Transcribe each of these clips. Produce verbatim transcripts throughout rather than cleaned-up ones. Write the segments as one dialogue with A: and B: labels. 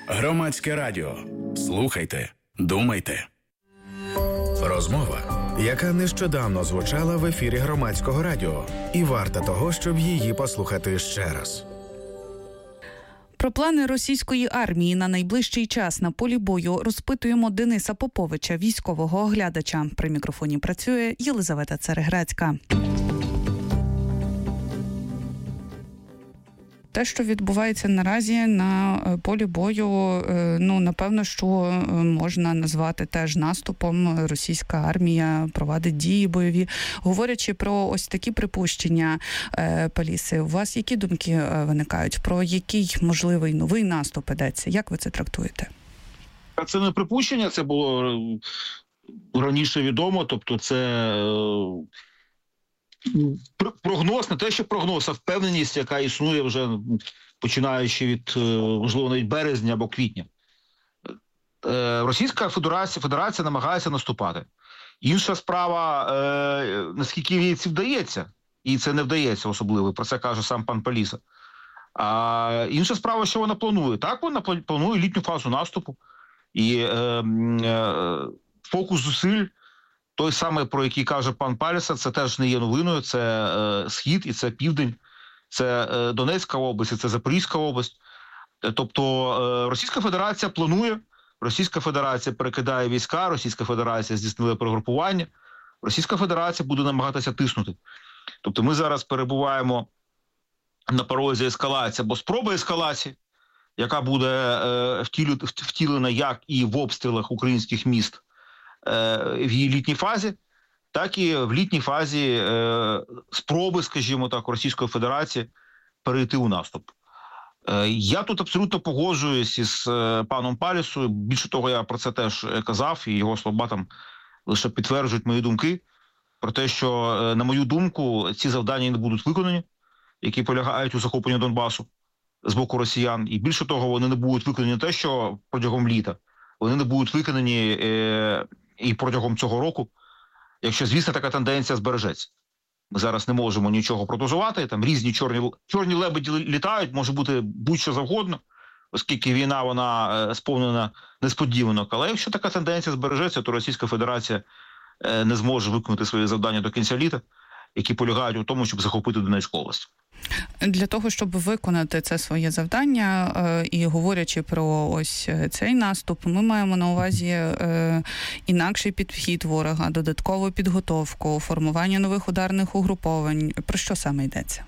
A: Громадське радіо. Слухайте, думайте. Розмова, яка нещодавно звучала в ефірі Громадського радіо. І варта того, щоб її послухати ще раз.
B: Про плани російської армії на найближчий час на полі бою розпитуємо Дениса Поповича, військового оглядача. При мікрофоні працює Єлизавета Цареграцька. Те, що відбувається наразі на полі бою, ну, напевно, що можна назвати теж наступом. Російська армія провадить дії бойові. Говорячи про ось такі припущення, Паліси, у вас які думки виникають? Про який можливий новий наступ йдеться? Як ви це трактуєте?
C: Це не припущення, це було раніше відомо, тобто це прогноз, не те, що прогноз, а впевненість, яка існує вже починаючи від, можливо, навіть березня або квітня. Російська Федерація, Федерація намагається наступати. Інша справа, наскільки їй це вдається, і це не вдається особливо, про це каже сам пан Паліса. А інша справа, що вона планує. Так, вона планує літню фазу наступу. І е, е, фокус зусиль, той самий, про який каже пан Паліса, це теж не є новиною, це е, Схід і це Південь, це е, Донецька область і це Запорізька область. Тобто е, Російська Федерація планує, Російська Федерація перекидає війська, Російська Федерація здійснила перегрупування, Російська Федерація буде намагатися тиснути. Тобто ми зараз перебуваємо на порозі ескалації або спроби ескалації, яка буде е, втілю, втілена як і в обстрілах українських міст е, в її літній фазі, так і в літній фазі е, спроби, скажімо так, Російської Федерації перейти у наступ. Е, я тут абсолютно погоджуюсь із е, паном Палісою. Більше того, я про це теж казав, і його слова там лише підтверджують мої думки про те, що, е, на мою думку, ці завдання не будуть виконані, які полягають у захопленні Донбасу з боку росіян. І більше того, вони не будуть виконані не те, що протягом літа, вони не будуть виконані е, і протягом цього року, якщо, звісно, така тенденція збережеться. Ми зараз не можемо нічого прогнозувати, там різні чорні, чорні лебеді літають, може бути будь-що завгодно, оскільки війна, вона е, сповнена несподіванок. Але якщо така тенденція збережеться, то Російська Федерація е, не зможе виконати свої завдання до кінця літа, які полягають у тому, щоб захопити Донецьку область.
B: Для того, щоб виконати це своє завдання, е, і говорячи про ось цей наступ, ми маємо на увазі е, інакший підхід ворога, додаткову підготовку, формування нових ударних угруповань. Про що саме йдеться?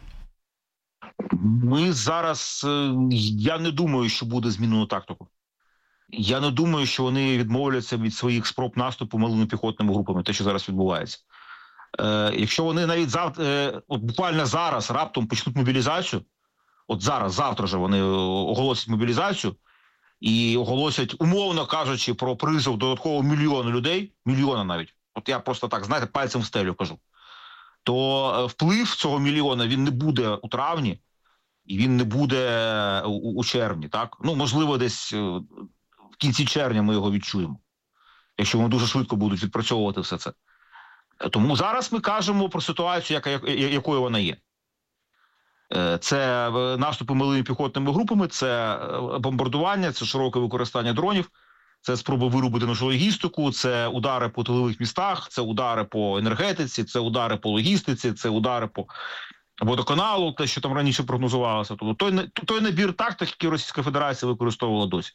C: Ми зараз, е, я не думаю, що буде змінено тактику. Я не думаю, що вони відмовляться від своїх спроб наступу малими піхотними групами, те, що зараз відбувається. Е, якщо вони навіть завтра, е, от буквально зараз раптом почнуть мобілізацію, от зараз, завтра же вони оголосять мобілізацію і оголосять, умовно кажучи, про призов додаткового мільйона людей, мільйона навіть, от я просто так, знаєте, пальцем в стелю кажу, то е, вплив цього мільйона, він не буде у травні, і він не буде у, у червні, так? Ну, можливо, десь е, в кінці червня ми його відчуємо, якщо вони дуже швидко будуть відпрацьовувати все це. Тому зараз ми кажемо про ситуацію, яка, якою вона є. Це наступи малими піхотними групами, це бомбардування, це широке використання дронів, це спроби вирубити нашу логістику, це удари по тилових містах, це удари по енергетиці, це удари по логістиці, це удари по водоканалу, те, що там раніше прогнозувалося. Тобто той, той набір тактик, який Російська Федерація використовувала досі.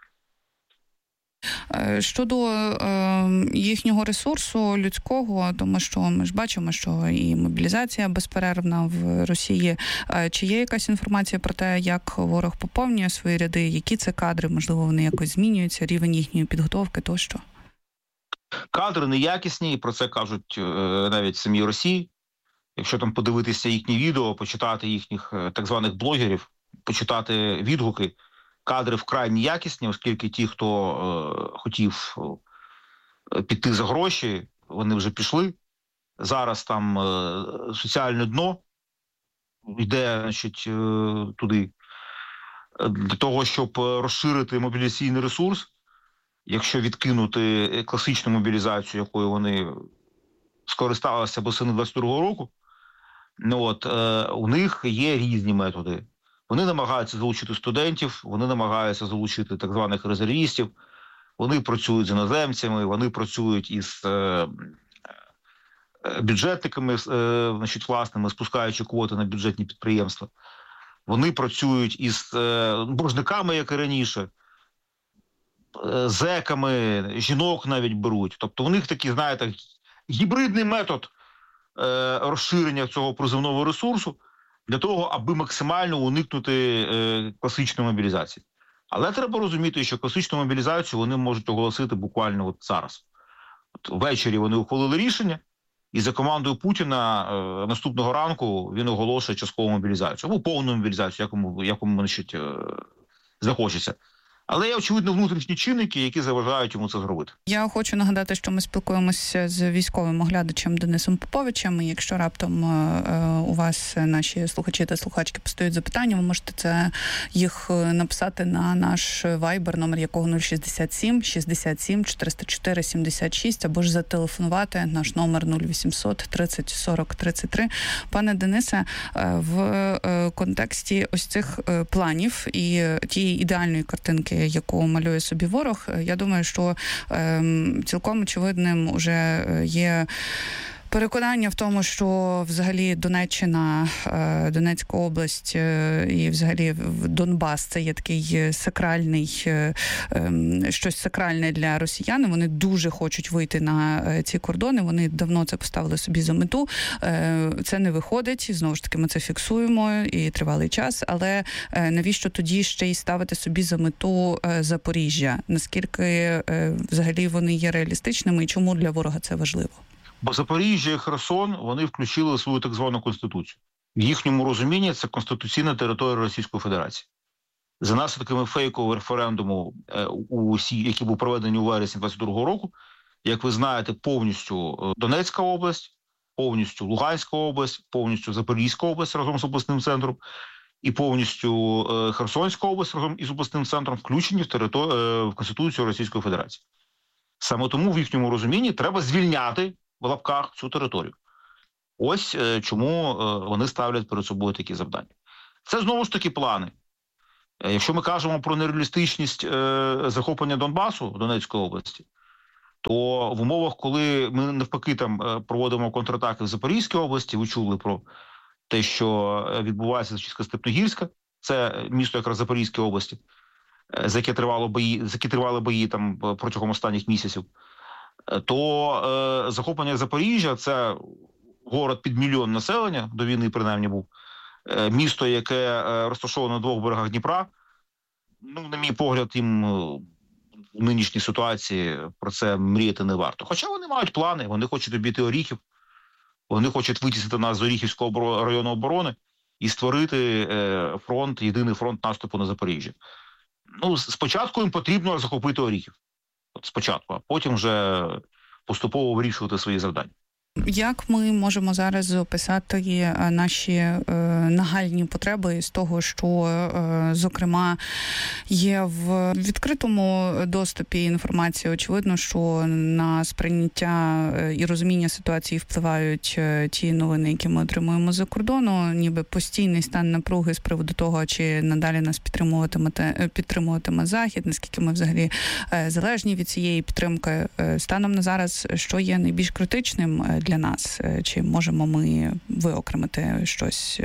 B: Щодо е, їхнього ресурсу людського, тому що ми ж бачимо, що і мобілізація безперервна в Росії. Чи є якась інформація про те, як ворог поповнює свої ряди, які це кадри, можливо, вони якось змінюються, рівень їхньої підготовки тощо?
C: Кадри неякісні, і про це кажуть е, навіть самі Росії. Якщо там подивитися їхні відео, почитати їхніх е, так званих блогерів, почитати відгуки, кадри вкрай неякісні, оскільки ті, хто е, хотів е, піти за гроші, вони вже пішли. Зараз там е, соціальне дно йде, значить, е, туди. Для того, щоб розширити мобілізаційний ресурс, якщо відкинути класичну мобілізацію, якою вони скористалися восени двадцять другого року, ну, от, е, у них є різні методи. Вони намагаються залучити студентів, вони намагаються залучити так званих резервістів, вони працюють з іноземцями, вони працюють із е, бюджетниками, е, значить, власними, спускаючи квоти на бюджетні підприємства. Вони працюють із е, боржниками, як і раніше, е, зеками, жінок навіть беруть. Тобто у них такий, знаєте, гібридний метод е, розширення цього призовного ресурсу для того, аби максимально уникнути е, класичної мобілізації. Але треба розуміти, що класичну мобілізацію вони можуть оголосити буквально от зараз. От ввечері вони ухвалили рішення, і за командою Путіна е, наступного ранку він оголошує часткову мобілізацію, або повну мобілізацію, якому, якому значить, е, захочеться. Але є, очевидно, внутрішні чинники, які заважають йому це зробити.
B: Я хочу нагадати, що ми спілкуємося з військовим оглядачем Денисом Поповичем. І якщо раптом е, у вас, наші слухачі та слухачки, постають запитання, ви можете це їх написати на наш вайбер, номер якого нуль шістдесят сім шістдесят сім чотириста чотири сімдесят шість, або ж зателефонувати наш номер нуль вісімсот тридцять сорок тридцять три. Пане Денисе, в контексті ось цих планів і тієї ідеальної картинки, яку малює собі ворог, я думаю, що е, цілком очевидним уже є переконання в тому, що взагалі Донеччина, Донецька область і взагалі Донбас – це є такий сакральний, щось сакральне для росіян. Вони дуже хочуть вийти на ці кордони, вони давно це поставили собі за мету. Це не виходить, знову ж таки ми це фіксуємо і тривалий час, але навіщо тоді ще й ставити собі за мету Запоріжжя? Наскільки взагалі вони є реалістичними і чому для ворога це важливо?
C: Бо Запоріжжя і Херсон, вони включили свою так звану Конституцію. В їхньому розумінні це конституційна територія Російської Федерації. За наслідками фейкового референдуму, який був проведений у вересні двадцять другого року, як ви знаєте, повністю Донецька область, повністю Луганська область, повністю Запорізька область разом з обласним центром і повністю Херсонська область разом із обласним центром включені в, територ... в Конституцію Російської Федерації. Саме тому в їхньому розумінні треба звільняти в лапках цю територію. Ось е, чому е, вони ставлять перед собою такі завдання. Це знову ж таки плани. Е, якщо ми кажемо про нереалістичність е, захоплення Донбасу, Донецької області, то в умовах, коли ми навпаки там е, проводимо контратаки в Запорізькій області, ви чули про те, що відбувається Зачистка-Степногірська, це місто якраз Запорізької області, е, за яке тривало бої, за яке тривали бої там протягом останніх місяців, то е, захоплення Запоріжжя – це город під мільйон населення, до війни принаймні був, е, місто, яке е, розташоване на двох берегах Дніпра. Ну, на мій погляд, їм в нинішній ситуації про це мріяти не варто. Хоча вони мають плани, вони хочуть обійти Оріхів, вони хочуть витіснити нас з Оріхівського району оборони і створити е, фронт, єдиний фронт наступу на Запоріжжя. Ну, спочатку їм потрібно захопити Оріхів. От спочатку, а потім вже поступово вирішувати свої завдання.
B: Як ми можемо зараз описати наші е, нагальні потреби з того, що, е, зокрема, є в відкритому доступі інформації? Очевидно, що на сприйняття і розуміння ситуації впливають ті новини, які ми отримуємо за кордону, ніби постійний стан напруги з приводу того, чи надалі нас підтримуватиме, підтримуватиме Захід, наскільки ми взагалі е, залежні від цієї підтримки. Станом на зараз, що є найбільш критичним для нас? Чи можемо ми виокремити щось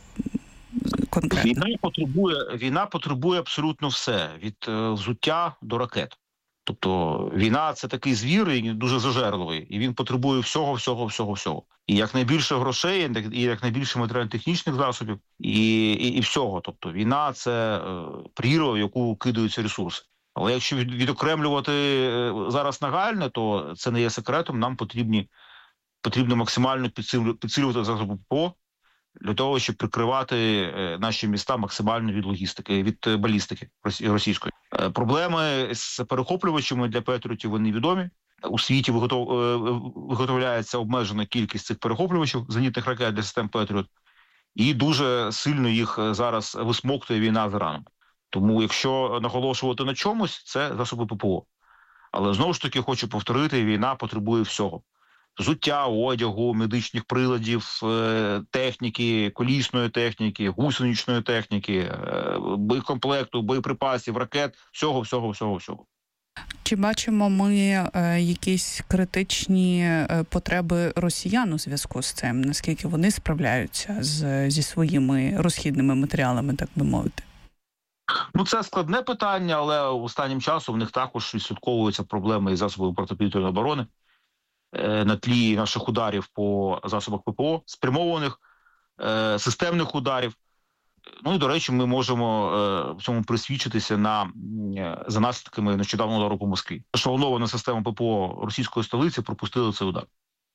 B: конкретне?
C: Війна потребує, війна потребує абсолютно все, від е, взуття до ракет. Тобто війна – це такий звір, і дуже зажерливий, і він потребує всього, всього, всього, всього. І якнайбільше грошей, і якнайбільше матеріально-технічних засобів, і, і, і всього. Тобто війна – це е, прірва, в яку кидаються ресурси. Але якщо від, відокремлювати е, зараз нагальне, то це не є секретом, нам потрібні Потрібно максимально підсилювати засоби ППО для того, щоб прикривати наші міста максимально від логістики, від балістики російської. Проблеми з перехоплювачами для Петріотів вони відомі. У світі виготов... виготовляється обмежена кількість цих перехоплювачів зенітних ракет для систем Петріот, і дуже сильно їх зараз висмоктує війна з Іраном. Тому якщо наголошувати на чомусь, це засоби ППО. Але знову ж таки хочу повторити, війна потребує всього. взуття, одягу, медичних приладів, техніки, колісної техніки, гусеничної техніки, боєкомплекту, боєприпасів, ракет, всього, всього, всього, всього.
B: Чи бачимо ми е, якісь критичні е, потреби росіян у зв'язку з цим? Наскільки вони справляються з, зі своїми розхідними матеріалами, так би мовити?
C: Ну, це складне питання, але останнім часом в них також відслідковуються проблеми із засобами протиповітряної оборони е, на тлі наших ударів по засобах ППО, спрямованих, е, системних ударів. Ну і, до речі, ми можемо е, в цьому присвідчитися на, е, за наслідками нещодавнього удару по Москві. Ешелонована система ППО російської столиці пропустила цей удар.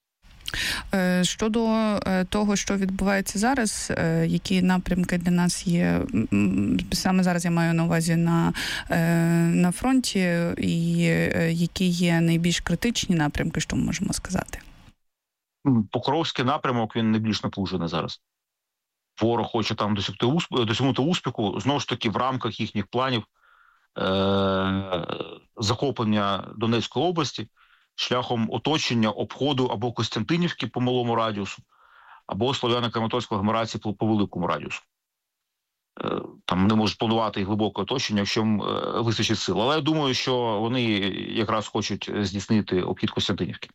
B: Щодо того, що відбувається зараз, які напрямки для нас є, саме зараз я маю на увазі на, на фронті, і які є найбільш критичні напрямки, що ми можемо сказати?
C: Покровський напрямок, він найбільш напружений зараз. Ворог хоче там досягти успіху, досягнути успіху, знову ж таки, в рамках їхніх планів е- захоплення Донецької області шляхом оточення, обходу або Костянтинівки по малому радіусу, або Слов'яно-Краматорської агломерації по, по великому радіусу. Е- там не можуть планувати і глибоке оточення, якщо їм е- вистачить сил. Але я думаю, що вони якраз хочуть здійснити обхід Костянтинівки.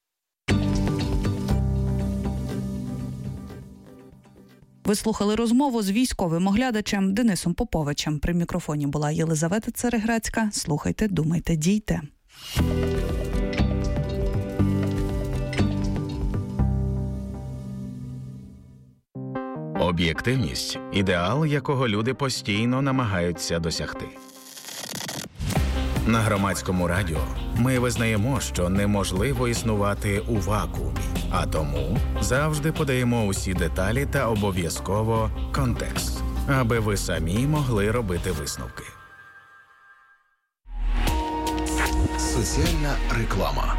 B: Ви слухали розмову з військовим оглядачем Денисом Поповичем. При мікрофоні була Єлизавета Цереграцька. Слухайте, думайте, дійте.
A: Об'єктивність – ідеал, якого люди постійно намагаються досягти. На Громадському радіо ми визнаємо, що неможливо існувати у вакуумі, а тому завжди подаємо усі деталі та обов'язково контекст, аби ви самі могли робити висновки.
D: Соціальна реклама.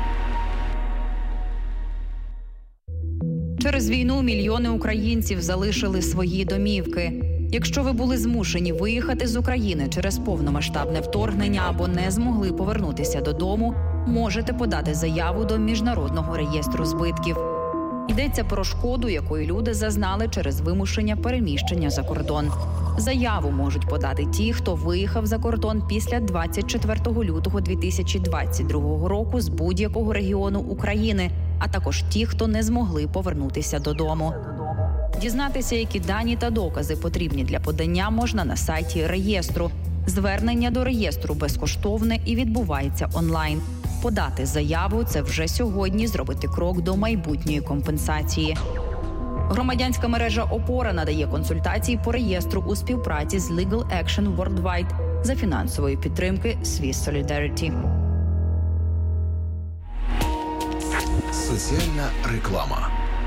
E: Через війну мільйони українців залишили свої домівки. Якщо ви були змушені виїхати з України через повномасштабне вторгнення або не змогли повернутися додому, можете подати заяву до Міжнародного реєстру збитків. Йдеться про шкоду, якої люди зазнали через вимушення переміщення за кордон. Заяву можуть подати ті, хто виїхав за кордон після двадцять четвертого лютого дві тисячі двадцять другого року з будь-якого регіону України, а також ті, хто не змогли повернутися додому. Дізнатися, які дані та докази потрібні для подання, можна на сайті реєстру. Звернення до реєстру безкоштовне і відбувається онлайн. Подати заяву – це вже сьогодні зробити крок до майбутньої компенсації. Громадянська мережа «Опора» надає консультації по реєстру у співпраці з Legal Action Worldwide за фінансової підтримки Swiss Solidarity.
D: Соціальна реклама.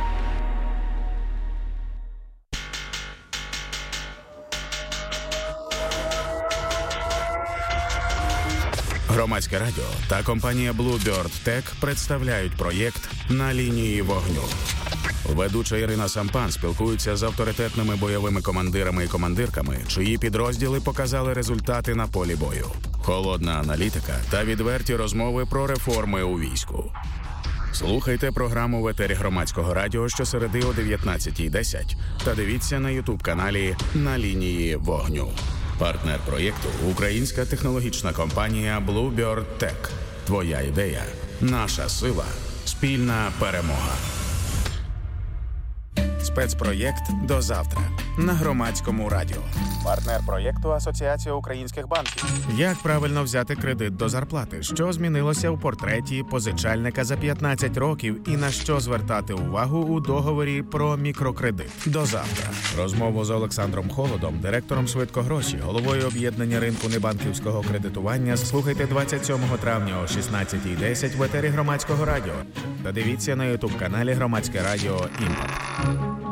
A: Громадське радіо та компанія Bluebird Tech представляють проєкт «На лінії вогню». Ведуча Ірина Сампан спілкується з авторитетними бойовими командирами і командирками, чиї підрозділи показали результати на полі бою. Холодна аналітика та відверті розмови про реформи у війську. Слухайте програму в етері Громадського радіо щосереди о дев'ятнадцятій десять та дивіться на ютуб-каналі «На лінії вогню». Партнер проєкту – українська технологічна компанія Bluebird Tech. Твоя ідея – наша сила. Спільна перемога. Спецпроєкт «До завтра» на Громадському радіо. Партнер проєкту – Асоціація українських банків. Як правильно взяти кредит до зарплати? Що змінилося у портреті позичальника за п'ятнадцять років і на що звертати увагу у договорі про мікрокредит? До завтра. Розмову з Олександром Холодом, директором «Швидкогроші», головою об'єднання ринку небанківського кредитування, слухайте двадцять сьомого травня о шістнадцятій десять в етері Громадського радіо. Та дивіться на ютуб-каналі Громадське радіо «Імпакт».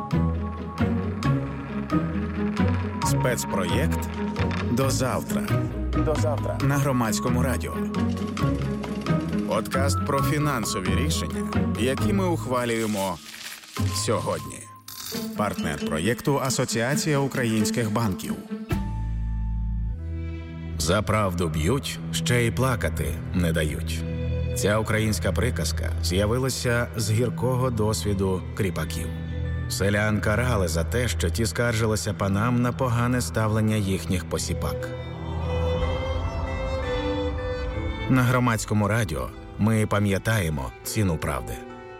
A: Спецпроєкт «До завтра». До завтра на Громадському радіо. Подкаст про фінансові рішення, які ми ухвалюємо сьогодні. Партнер проєкту – Асоціація українських банків. За правду б'ють, ще й плакати не дають. Ця українська приказка з'явилася з гіркого досвіду кріпаків. Селян карали за те, що ті скаржилися панам на погане ставлення їхніх посіпак. На Громадському радіо ми пам'ятаємо ціну правди.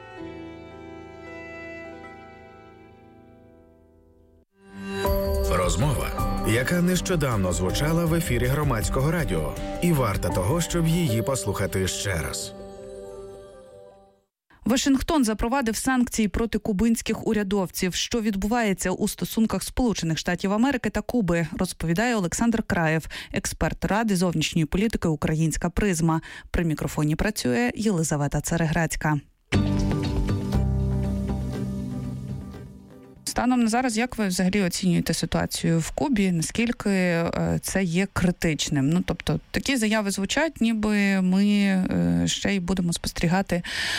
A: Розмова, яка нещодавно звучала в ефірі Громадського радіо, і варта того, щоб її послухати ще раз.
B: Вашингтон запровадив санкції проти кубинських урядовців. Що відбувається у стосунках Сполучених Штатів Америки та Куби, розповідає Олександр Краєв, експерт Ради зовнішньої політики «Українська призма». При мікрофоні працює Єлизавета Цереграцька. Станом на зараз, як ви взагалі оцінюєте ситуацію в Кубі? Наскільки це є критичним? Ну, тобто, такі заяви звучать, ніби ми ще й будемо спостерігати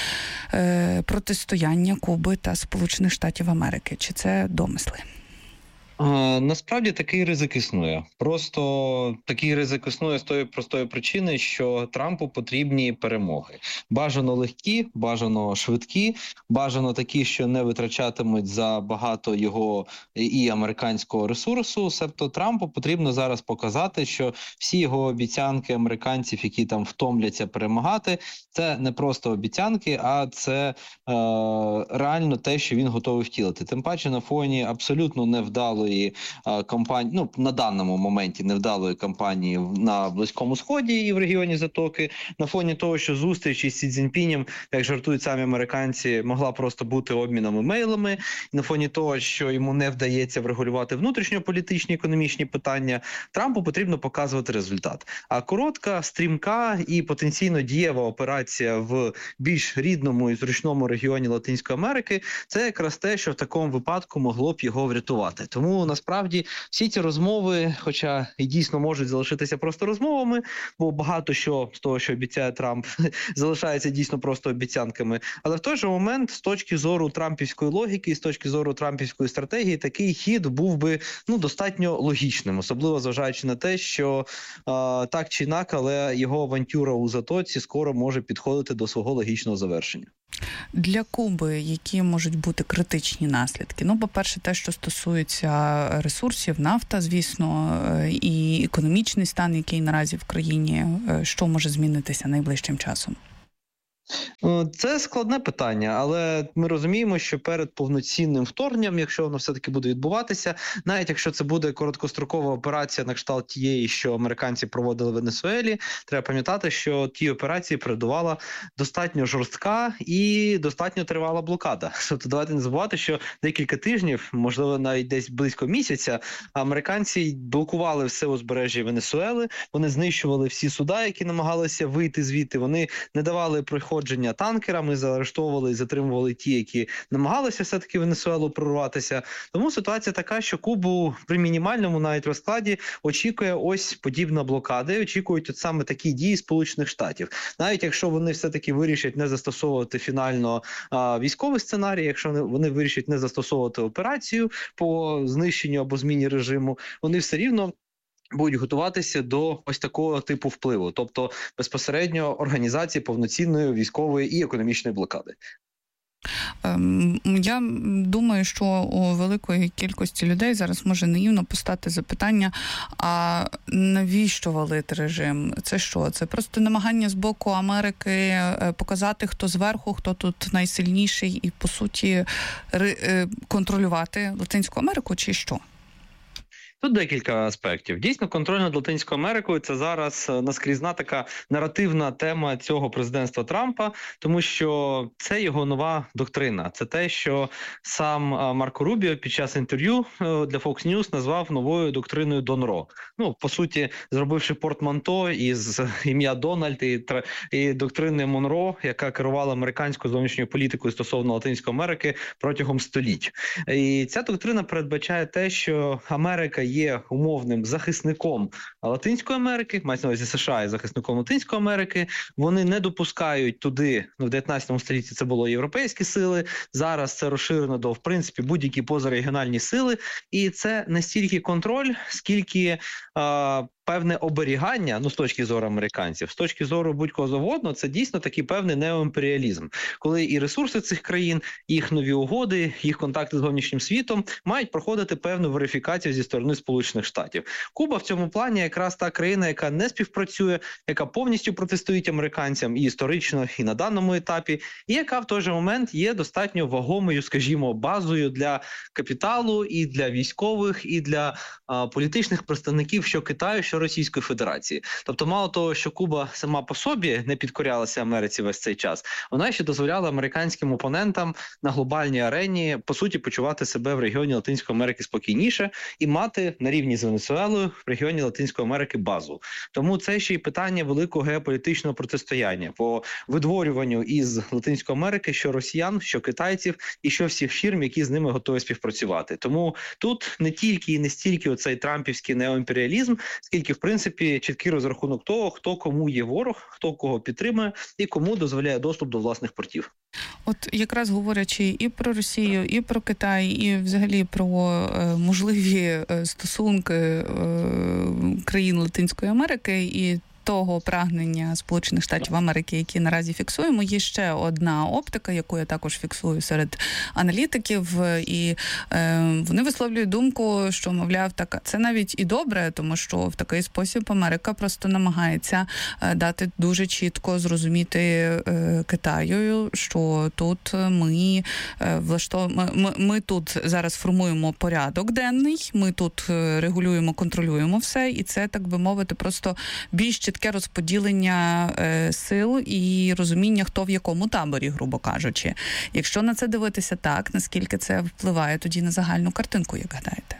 B: протистояння Куби та Сполучених Штатів Америки. Чи це домисли?
F: А, насправді такий ризик існує. Просто такий ризик існує з тої простої причини, що Трампу потрібні перемоги. Бажано легкі, бажано швидкі, бажано такі, що не витрачатимуть за багато його і американського ресурсу. Себто Трампу потрібно зараз показати, що всі його обіцянки американців, які там втомляться перемагати, це не просто обіцянки, а це е, реально те, що він готовий втілити. Тим паче на фоні абсолютно невдалої кампанії, ну, на даному моменті невдалої кампанії на Близькому Сході і в регіоні Затоки, на фоні того, що зустріч із Сі Цзіньпінем, як жартують самі американці, могла просто бути обміном імейлами, і на фоні того, що йому не вдається врегулювати внутрішньополітичні економічні питання, Трампу потрібно показувати результат. А коротка, стрімка і потенційно дієва операція в більш рідному і зручному регіоні Латинської Америки – це якраз те, що в такому випадку могло б його врятувати. Тому насправді всі ці розмови, хоча і дійсно можуть залишитися просто розмовами, бо багато що з того, що обіцяє Трамп, залишається дійсно просто обіцянками. Але в той же момент, з точки зору трампівської логіки, з точки зору трампівської стратегії, такий хід був би ну достатньо логічним, особливо зважаючи на те, що а, так чи інакше, але його авантюра у Затоці скоро може підходити до свого логічного завершення.
B: Для Куби які можуть бути критичні наслідки? Ну, по-перше, те, що стосується ресурсів, нафта, звісно, і економічний стан, який наразі в країні, що може змінитися найближчим часом?
F: Це складне питання, але ми розуміємо, що перед повноцінним вторгненням, якщо воно все-таки буде відбуватися, навіть якщо це буде короткострокова операція на кшталт тієї, що американці проводили в Венесуелі, треба пам'ятати, що ті операції передувала достатньо жорстка і достатньо тривала блокада. Тобто давайте не забувати, що декілька тижнів, можливо навіть десь близько місяця, американці блокували все узбережжя Венесуели, вони знищували всі суда, які намагалися вийти звідти, вони не давали приходу танкерами, заарештовували і затримували ті, які намагалися все-таки Венесуелу прорватися. Тому ситуація така, що Кубу при мінімальному навіть розкладі очікує ось подібна блокада, і очікують от саме такі дії Сполучених Штатів. Навіть якщо вони все-таки вирішать не застосовувати фінально а, військовий сценарій, якщо вони вирішать не застосовувати операцію по знищенню або зміні режиму, вони все рівно будуть готуватися до ось такого типу впливу, тобто безпосередньо організації повноцінної військової і економічної блокади.
B: Я думаю, що у великої кількості людей зараз може наївно постати запитання, а навіщо валити режим? Це що? Це просто намагання з боку Америки показати, хто зверху, хто тут найсильніший і, по суті, контролювати Латинську Америку чи що?
F: Тут декілька аспектів. Дійсно, контроль над Латинською Америкою – це зараз наскрізна така наративна тема цього президентства Трампа, тому що це його нова доктрина. Це те, що сам Марко Рубіо під час інтерв'ю для Fox News назвав новою доктриною Донро. Ну, по суті, зробивши портманто із ім'я Дональд і, і доктрини Монро, яка керувала американською зовнішньою політикою стосовно Латинської Америки протягом століть. І ця доктрина передбачає те, що Америка є умовним захисником Латинської Америки, мається на увазі США є захисником Латинської Америки, вони не допускають туди, ну в дев'ятнадцятому столітті це було європейські сили, зараз це розширено до, в принципі, будь-які позарегіональні сили, і це не стільки контроль, скільки а, певне оберігання, ну, з точки зору американців, з точки зору будь-кого завгодно, це дійсно такий певний неоімперіалізм, коли і ресурси цих країн, їх нові угоди, їх контакти з зовнішнім світом мають проходити певну верифікацію зі сторони Сполучених Штатів. Куба в цьому плані якраз та країна, яка не співпрацює, яка повністю протистоїть американцям і історично, і на даному етапі, і яка в той же момент є достатньо вагомою, скажімо, базою для капіталу і для військових, і для а, політичних представників що Китаю, що Російської Федерації. Тобто, мало того, що Куба сама по собі не підкорялася Америці весь цей час, вона ще дозволяла американським опонентам на глобальній арені, по суті, почувати себе в регіоні Латинської Америки спокійніше і мати на рівні з Венесуелою в регіоні Латинської Америки базу. Тому це ще й питання великого геополітичного протистояння по видворюванню із Латинської Америки що росіян, що китайців і що всіх фірм, які з ними готові співпрацювати. Тому тут не тільки і не стільки оцей трампівський неоімперіалізм, скільки, в принципі, чіткий розрахунок того, хто кому є ворог, хто кого підтримує і кому дозволяє доступ до власних портів.
B: От якраз говорячи і про Росію, і про Китай, і взагалі про е, можливі е, стосунки е, країн Латинської Америки і того прагнення Сполучених Штатів Америки, які наразі фіксуємо, є ще одна оптика, яку я також фіксую серед аналітиків, і е, вони висловлюють думку, що, мовляв, так, це навіть і добре, тому що в такий спосіб Америка просто намагається е, дати дуже чітко зрозуміти е, Китаю, що тут ми е, влаштов... ми, ми, ми тут зараз формуємо порядок денний, ми тут е, регулюємо, контролюємо все, і це, так би мовити, просто більш чітке розподілення е, сил і розуміння, хто в якому таборі, грубо кажучи. Якщо на це дивитися так, наскільки це впливає тоді на загальну картинку, як гадаєте?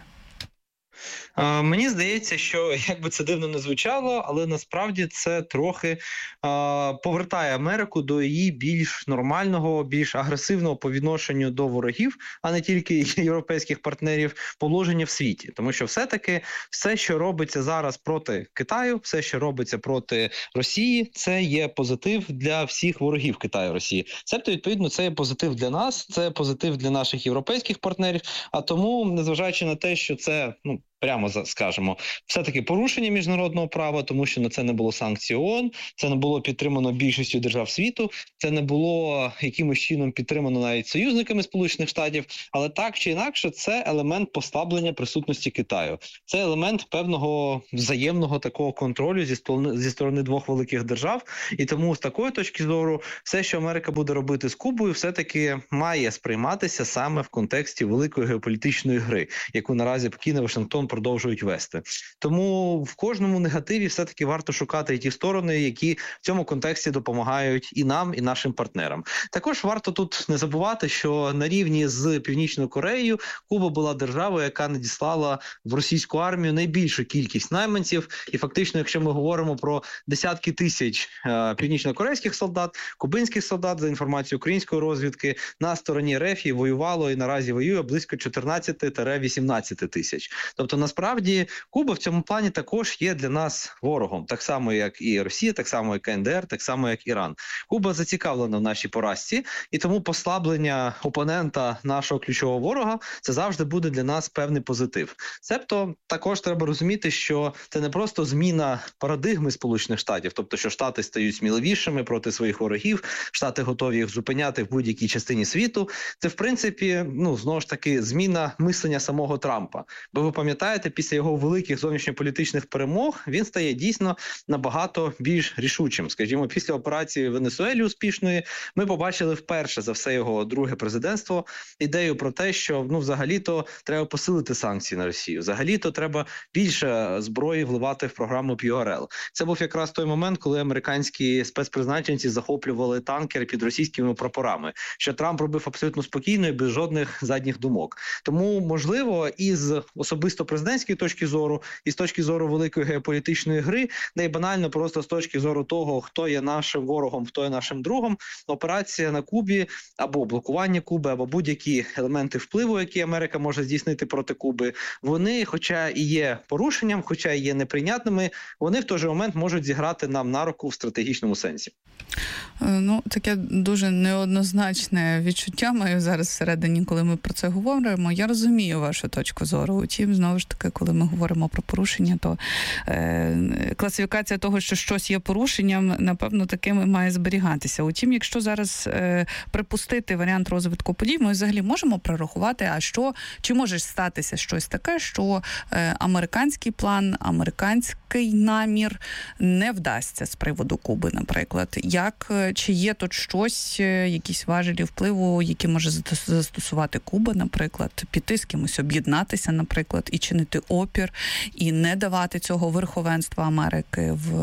F: А, мені здається, що, як би це дивно не звучало, але насправді це трохи а, повертає Америку до її більш нормального, більш агресивного по відношенню до ворогів, а не тільки європейських партнерів, положення в світі. Тому що все-таки все, що робиться зараз проти Китаю, все, що робиться проти Росії, це є позитив для всіх ворогів Китаю і Росії. Себто, відповідно, це є позитив для нас, це позитив для наших європейських партнерів, а тому, незважаючи на те, що це, ну, прямо скажемо, все-таки порушення міжнародного права, тому що на це не було санкцій ООН, це не було підтримано більшістю держав світу, це не було якимось чином підтримано навіть союзниками Сполучених Штатів, але так чи інакше це елемент послаблення присутності Китаю. Це елемент певного взаємного такого контролю зі сторони, зі сторони двох великих держав, і тому з такої точки зору все, що Америка буде робити з Кубою, все-таки має сприйматися саме в контексті великої геополітичної гри, яку наразі Пекін і Вашингтон продовжують вести. Тому в кожному негативі все-таки варто шукати і ті сторони, які в цьому контексті допомагають і нам, і нашим партнерам. Також варто тут не забувати, що на рівні з Північною Кореєю Куба була державою, яка надіслала в російську армію найбільшу кількість найманців. І фактично, якщо ми говоримо про десятки тисяч е, північно-корейських солдат, кубинських солдат, за інформацією української розвідки, на стороні РФ воювало і наразі воює близько чотирнадцять-вісімнадцять тисяч. Тобто, насправді, Куба в цьому плані також є для нас ворогом. Так само, як і Росія, так само, як КНДР, так само, як Іран. Куба зацікавлена в нашій поразці, і тому послаблення опонента нашого ключового ворога – це завжди буде для нас певний позитив. Себто, також треба розуміти, що це не просто зміна парадигми Сполучених Штатів, тобто, що Штати стають сміливішими проти своїх ворогів, Штати готові їх зупиняти в будь-якій частині світу. Це, в принципі, ну, знову ж таки, зміна мислення самого Трампа. Бо ви пам'ятаєте, після його великих зовнішньополітичних перемог він стає дійсно набагато більш рішучим. Скажімо, після операції в Венесуелі успішної ми побачили вперше за все його друге президентство ідею про те, що, ну, взагалі-то треба посилити санкції на Росію. Взагалі-то треба більше зброї вливати в програму пі ар ел. Це був якраз той момент, коли американські спецпризначенці захоплювали танкери під російськими прапорами, що Трамп робив абсолютно спокійно і без жодних задніх думок. Тому, можливо, із особисто президентської точки зору, і з точки зору великої геополітичної гри, не банально просто з точки зору того, хто є нашим ворогом, хто є нашим другом, операція на Кубі або блокування Куби, або будь-які елементи впливу, які Америка може здійснити проти Куби, вони, хоча і є порушенням, хоча і є неприйнятними, вони в той же момент можуть зіграти нам на руку в стратегічному сенсі.
B: Ну, таке дуже неоднозначне відчуття маю зараз всередині, коли ми про це говоримо. Я розумію вашу точку зору. Утім, знову ж ж таки, коли ми говоримо про порушення, то е, класифікація того, що щось є порушенням, напевно, такими має зберігатися. Утім, якщо зараз е, припустити варіант розвитку подій, ми взагалі можемо прорахувати, а що, чи може статися щось таке, що е, американський план, американський намір не вдасться з приводу Куби, наприклад. Як, чи є тут щось, якісь важелі впливу, які може застосувати Куба, наприклад, піти з кимось, об'єднатися, наприклад, і чинити опір, і не давати цього верховенства Америки в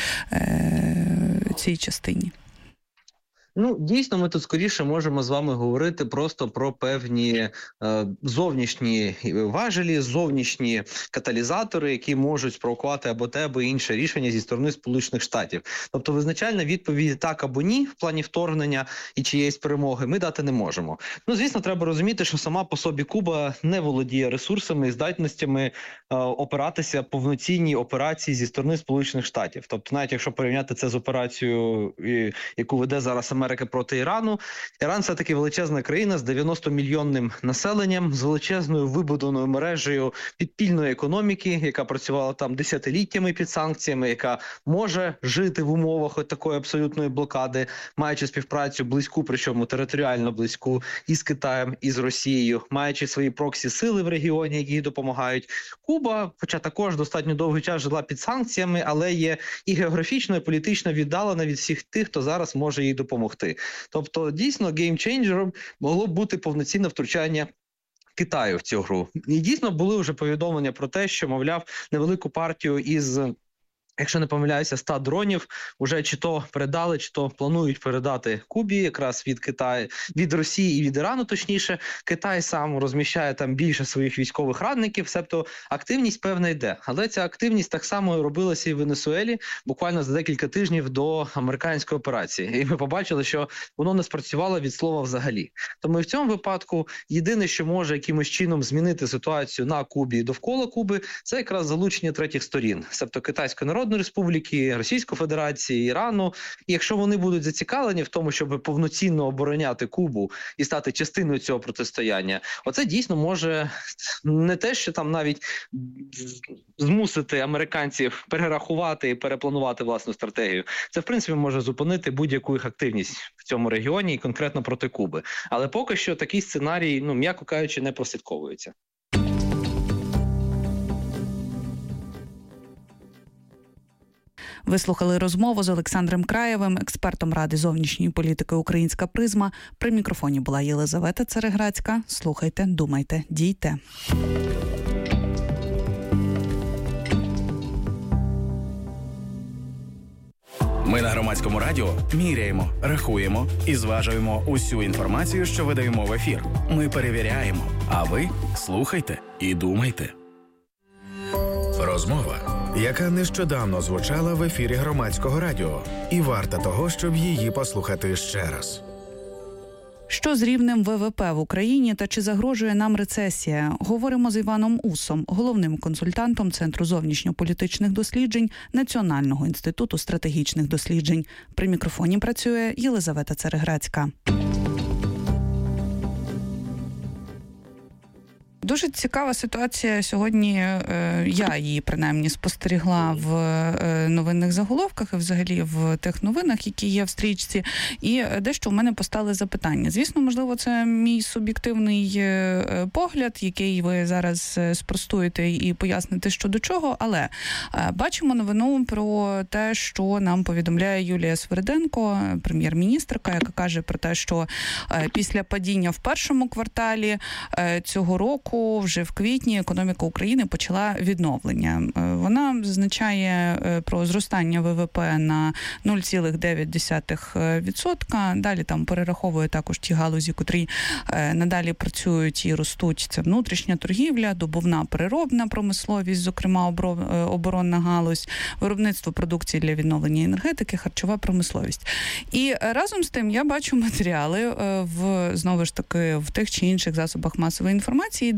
B: е, цій частині?
F: Ну, дійсно, ми тут скоріше можемо з вами говорити просто про певні е, зовнішні важелі, зовнішні каталізатори, які можуть спровокувати або те, або інше рішення зі сторони Сполучених Штатів. Тобто визначальна відповідь так або ні в плані вторгнення і чиєїсь перемоги ми дати не можемо. Ну, звісно, треба розуміти, що сама по собі Куба не володіє ресурсами і здатностями е, опиратися повноцінній операції зі сторони Сполучених Штатів. Тобто, навіть якщо порівняти це з операцією, яку веде зараз Америка, Америки проти Ірану. Іран – це таки величезна країна з дев'яностомільйонним населенням, з величезною вибудованою мережею підпільної економіки, яка працювала там десятиліттями під санкціями, яка може жити в умовах от такої абсолютної блокади, маючи співпрацю близьку, причому територіально близьку, і з Китаєм, і з Росією, маючи свої проксі-сили в регіоні, які їй допомагають. Куба, хоча також достатньо довгий час жила під санкціями, але є і географічно, і політично віддалена від всіх тих, хто зараз може їй допомогти. Тобто, дійсно, геймчейнджером могло б бути повноцінне втручання Китаю в цю гру. І дійсно були вже повідомлення про те, що, мовляв, невелику партію із, якщо не помиляюся, ста дронів вже чи то передали, чи то планують передати Кубі, якраз від Китаю, від Росії і від Ірану, точніше. Китай сам розміщає там більше своїх військових радників, себто активність певна йде. Але ця активність так само робилася і в Венесуелі буквально за декілька тижнів до американської операції. І ми побачили, що воно не спрацювало від слова взагалі. Тому і в цьому випадку єдине, що може якимось чином змінити ситуацію на Кубі і довкола Куби, це якраз залучення третіх сторін, себто Китайської Народної Республіки, Російської Федерації, Ірану. І якщо вони будуть зацікавлені в тому, щоб повноцінно обороняти Кубу і стати частиною цього протистояння, оце дійсно може не те, що там навіть змусити американців перерахувати і перепланувати власну стратегію. Це, в принципі, може зупинити будь-яку їх активність в цьому регіоні і конкретно проти Куби. Але поки що такий сценарій, ну, м'яко кажучи, не прослідковується.
B: Ви слухали розмову з Олександром Краєвим, експертом Ради зовнішньої політики «Українська призма». При мікрофоні була Єлизавета Цереграцька. Слухайте, думайте, дійте.
A: Ми на Громадському радіо міряємо, рахуємо і зважуємо усю інформацію, що видаємо в ефір. Ми перевіряємо, а ви слухайте і думайте. Розмова, яка нещодавно звучала в ефірі Громадського радіо, і варта того, щоб її послухати ще раз.
B: Що з рівнем ВВП в Україні та чи загрожує нам рецесія? Говоримо з Іваном Усом, головним консультантом Центру зовнішньополітичних досліджень Національного інституту стратегічних досліджень. При мікрофоні працює Єлизавета Цереграцька. Дуже цікава ситуація сьогодні, я її принаймні спостерігла в новинних заголовках і взагалі в тих новинах, які є в стрічці, і дещо в мене постали запитання. Звісно, можливо, це мій суб'єктивний погляд, який ви зараз спростуєте і поясните, що до чого, але бачимо новину про те, що нам повідомляє Юлія Свериденко, прем'єр-міністрка, яка каже про те, що після падіння в першому кварталі цього року вже в квітні економіка України почала відновлення. Вона зазначає про зростання ВВП на нуль цілих дев'ять десятих відсотка. Далі там перераховує також ті галузі, котрі надалі працюють і ростуть. Це внутрішня торгівля, добувна переробна промисловість, зокрема оборонна галузь, виробництво продукції для відновлення енергетики, харчова промисловість. І разом з тим я бачу матеріали в, знову ж таки, в тих чи інших засобах масової інформації, де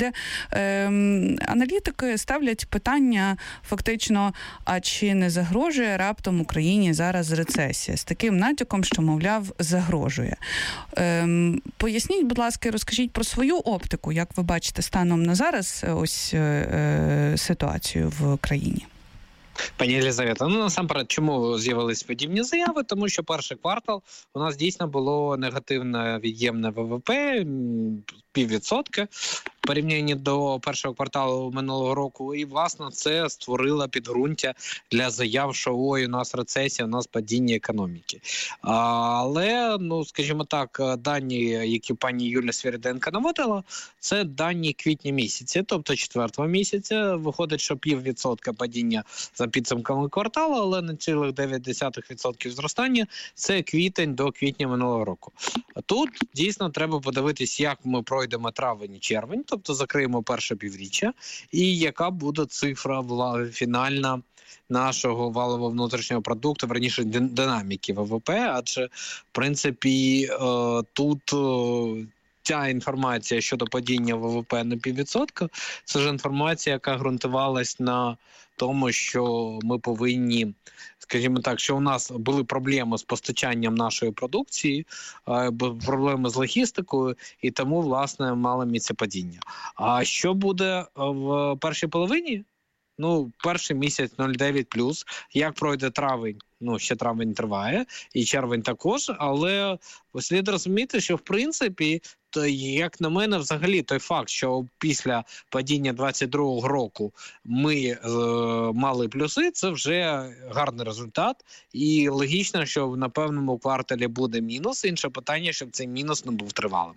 B: де е, аналітики ставлять питання фактично, а чи не загрожує раптом Україні зараз рецесія? З таким натяком, що, мовляв, загрожує. Е, поясніть, будь ласка, розкажіть про свою оптику, як ви бачите станом на зараз ось е, ситуацію в країні.
G: Пані Єлизавета, ну насамперед, чому з'явились подібні заяви? Тому що перший квартал у нас дійсно було негативне від'ємне ВВП, піввідсотки в порівнянні до першого кварталу минулого року. І, власне, це створило підґрунтя для заяв, що ой, у нас рецесія, у нас падіння економіки. Але, ну, скажімо так, дані, які пані Юлія Свириденко наводила, це дані квітня місяця, тобто четвертого місяця. Виходить, що піввідсотка падіння за підсумками кварталу, але не цілих дев'ять десятих відсотка зростання – це квітень до квітня минулого року. Тут дійсно треба подивитись, як ми пройдемо травень і червень, тобто закриємо перше півріччя, і яка буде цифра фінальна нашого валового внутрішнього продукту, верніше динаміки ВВП, адже, в принципі, тут ця інформація щодо падіння ВВП на піввідсотка, це ж інформація, яка ґрунтувалась на тому, що ми повинні, скажімо так, що у нас були проблеми з постачанням нашої продукції, проблеми з логістикою, і тому, власне, мало місце падіння. А що буде в першій половині? Ну, перший місяць нуль цілих дев'ять плюс. Як пройде травень? Ну, ще травень триває, і червень також, але слід розуміти, що, в принципі, то, як на мене, взагалі, той факт, що після падіння двадцять другого року ми е, мали плюси, це вже гарний результат. І логічно, що на певному кварталі буде мінус. Інше питання, щоб цей мінус не був тривалим.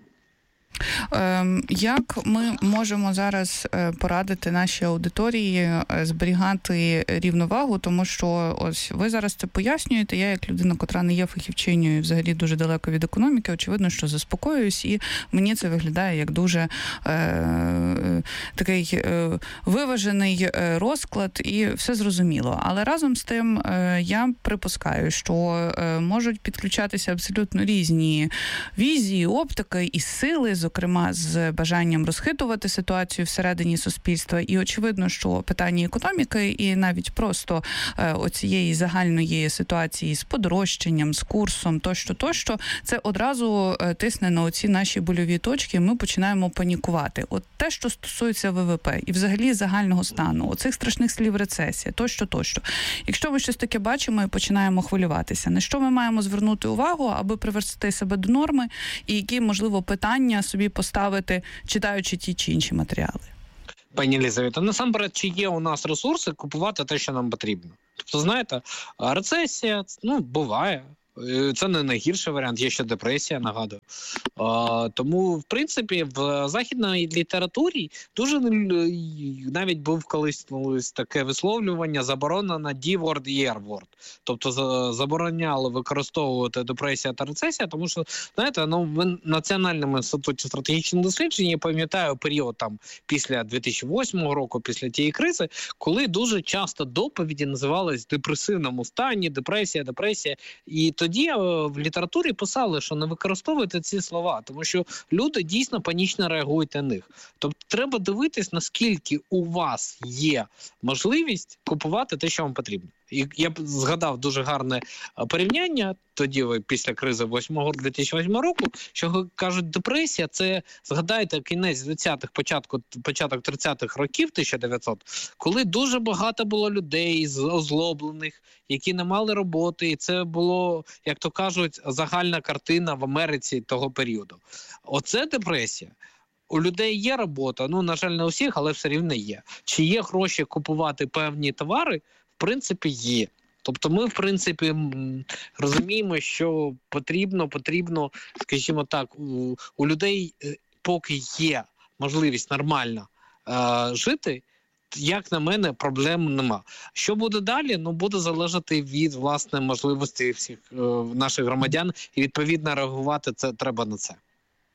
B: Як ми можемо зараз порадити нашій аудиторії зберігати рівновагу, тому що ось ви зараз це пояснюєте, я як людина, котра не є фахівчиною і взагалі дуже далеко від економіки, очевидно, що заспокоююсь, і мені це виглядає як дуже е, такий е, виважений розклад і все зрозуміло. Але разом з тим е, я припускаю, що е, можуть підключатися абсолютно різні візії, оптики і сили, зокрема з бажанням розхитувати ситуацію всередині суспільства. І очевидно, що питання економіки і навіть просто е, оцієї загальної ситуації з подорожчанням, з курсом, тощо-тощо, це одразу е, тисне на оці наші больові точки, і ми починаємо панікувати. От те, що стосується ВВП і взагалі загального стану, оцих страшних слів рецесія, тощо-тощо. Якщо ми щось таке бачимо і починаємо хвилюватися, на що ми маємо звернути увагу, аби привести себе до норми, і які, можливо, питання собі поставити, читаючи ті чи інші матеріали?
G: Пані Елізавета, насамперед, чи є у нас ресурси купувати те, що нам потрібно? Тобто, знаєте, рецесія, ну, буває. Це не найгірший варіант, є ще депресія, нагадую. А, тому, в принципі, в західній літературі дуже навіть був колись ну, таке висловлювання заборона на D-word і R-word. Тобто забороняли використовувати депресія та рецесія, тому що, знаєте, ну, в Національному інституті стратегічних досліджень, я пам'ятаю період там після дві тисячі восьмого року, після тієї кризи, коли дуже часто доповіді називались в депресивному стані, депресія, депресія, і тоді в літературі писали, що не використовуйте ці слова, тому що люди дійсно панічно реагують на них. Тобто треба дивитись, наскільки у вас є можливість купувати те, що вам потрібно. І я б згадав дуже гарне порівняння, тоді ви після кризи дві тисячі восьмого року, що кажуть, депресія – це, згадайте, кінець двадцятих, початку, початок тридцятих років тисяча дев'ятсот, коли дуже багато було людей озлоблених, які не мали роботи, і це було, як то кажуть, загальна картина в Америці того періоду. Оце депресія. У людей є робота, ну, на жаль, не у всіх, але все рівно є. Чи є гроші купувати певні товари? В принципі, є. Тобто ми, в принципі, розуміємо, що потрібно, потрібно, скажімо так, у, у людей, поки є можливість нормально е, жити, як на мене, проблем нема. Що буде далі? Ну, буде залежати від, власне, можливості всіх е, наших громадян, і, відповідно, реагувати це треба на це.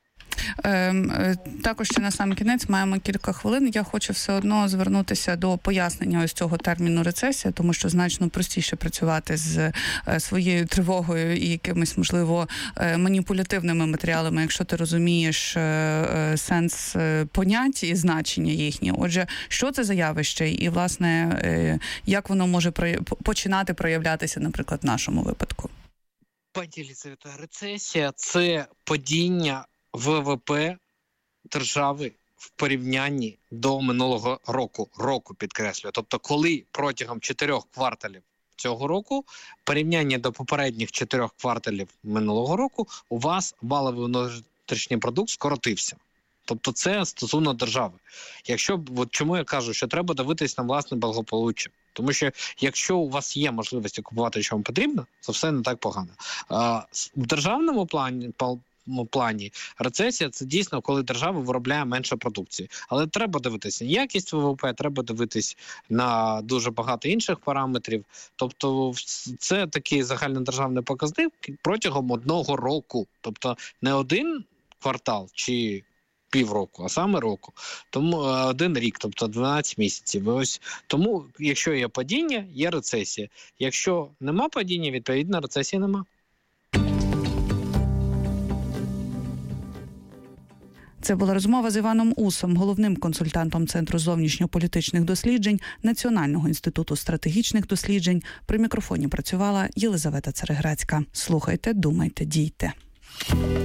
B: Також ще на сам кінець маємо кілька хвилин. Я хочу все одно звернутися до пояснення ось цього терміну рецесія, тому що значно простіше працювати з своєю тривогою і якимись, можливо, маніпулятивними матеріалами, якщо ти розумієш сенс понять і значення їхні. Отже, що це за явище і, власне, як воно може починати проявлятися, наприклад, в нашому випадку?
G: Пані Єлизавета, рецесія – це падіння ВВП держави в порівнянні до минулого року, року підкреслюю. Тобто, коли протягом чотирьох кварталів цього року, порівняння до попередніх чотирьох кварталів минулого року, у вас валовий внутрішній продукт скоротився. Тобто це стосовно держави. Якщо, от чому я кажу, що треба дивитись на власне благополуччя. Тому що якщо у вас є можливість купувати, що вам потрібно, це все не так погано. А, в державному плані, плані рецесія – це дійсно, коли держава виробляє менше продукції. Але треба дивитися на якість ВВП, треба дивитись на дуже багато інших параметрів. Тобто це такий загальнодержавний показник протягом одного року. Тобто не один квартал чи півроку, а саме року. Тому один рік, тобто дванадцять місяців. Ось тому, якщо є падіння, є рецесія. Якщо нема падіння, відповідно, рецесії нема.
B: Це була розмова з Іваном Усом, головним консультантом Центру зовнішньополітичних досліджень Національного інституту стратегічних досліджень. При мікрофоні працювала Єлизавета Цареградська. Слухайте, думайте, дійте.